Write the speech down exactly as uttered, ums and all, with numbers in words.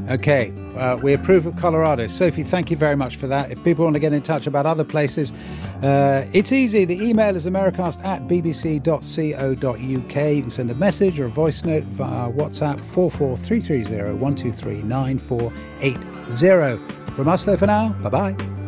Okay, uh, we approve of Colorado. Sophie, thank you very much for that. If people want to get in touch about other places, uh, it's easy. The email is americast at b b c dot co dot u k. You can send a message or a voice note via WhatsApp four four three three zero one two three nine four eight zero. From us, though, for now, bye-bye.